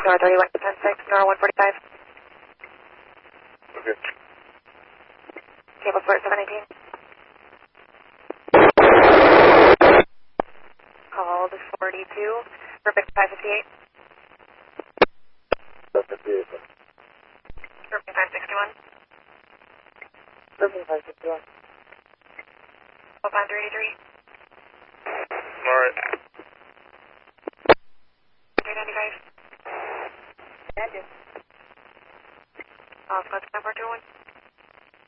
Nor 3110-6, Nor 145. Okay. Cable Sport 719. Called 42 for 5558. 58. For 5561. 5561. 583. Alright.